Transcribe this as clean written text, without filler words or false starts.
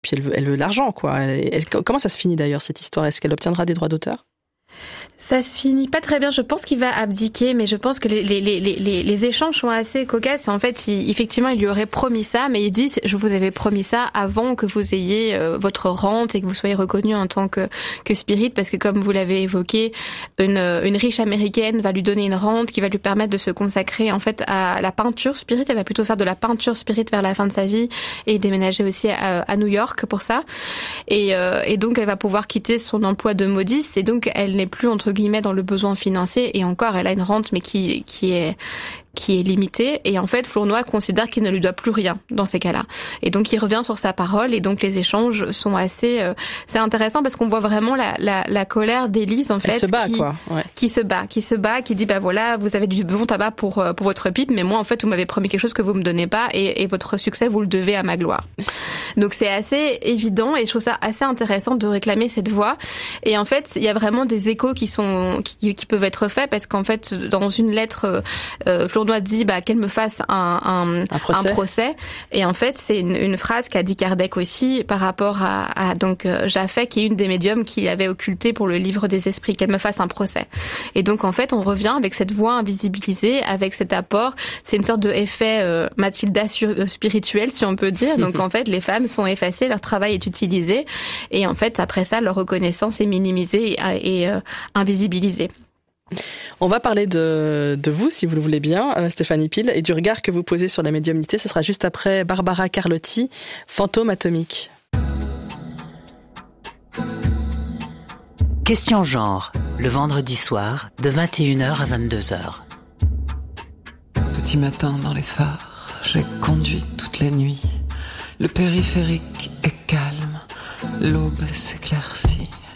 puis elle veut l'argent, quoi. Comment ça se finit d'ailleurs cette histoire? Est-ce qu'elle obtiendra des droits d'auteur? Ça se finit pas très bien. Je pense qu'il va abdiquer, mais je pense que les échanges sont assez cocasses. En fait, effectivement, il lui aurait promis ça, mais il dit, je vous avais promis ça avant que vous ayez votre rente et que vous soyez reconnu en tant que spirit, parce que comme vous l'avez évoqué, une riche américaine va lui donner une rente qui va lui permettre de se consacrer en fait à la peinture spirit. Elle va plutôt faire de la peinture spirit vers la fin de sa vie et déménager aussi à New York pour ça. Et donc, elle va pouvoir quitter son emploi de modiste, et donc elle n'est plus entre guillemets dans le besoin financier, et encore elle a une rente mais qui est limitée, et en fait Flournoy considère qu'il ne lui doit plus rien dans ces cas-là, et donc il revient sur sa parole, et donc les échanges sont assez c'est intéressant parce qu'on voit vraiment la colère d'Élise en fait. Elle se bat, quoi. Ouais. Qui se bat, qui dit bah voilà, vous avez du bon tabac pour votre pipe, mais moi en fait vous m'avez promis quelque chose que vous me donnez pas, et votre succès vous le devez à ma gloire. Donc c'est assez évident, et je trouve ça assez intéressant de réclamer cette voix. Et en fait il y a vraiment des échos qui peuvent être faits, parce qu'en fait dans une lettre Flournoy dit qu'elle me fasse un procès. Et en fait c'est une phrase qu'a dit Kardec aussi par rapport à donc Jaffé, qui est une des médiums qu'il avait occultée pour le livre des esprits, qu'elle me fasse un procès. Et donc en fait on revient avec cette voix invisibilisée, avec cet apport. C'est une sorte de effet Mathilda spirituel, si on peut dire. Donc en fait les femmes sont effacées, leur travail est utilisé, et en fait après ça leur reconnaissance est minimisée et invisibilisée. On va parler de vous, si vous le voulez bien, Stéphanie Pile, et du regard que vous posez sur la médiumnité. Ce sera juste après Barbara Carlotti, Fantôme atomique. Question genre, le vendredi soir, de 21h à 22h. Petit matin dans les phares, j'ai conduit toute la nuit. Le périphérique est calme, l'aube s'éclaircit.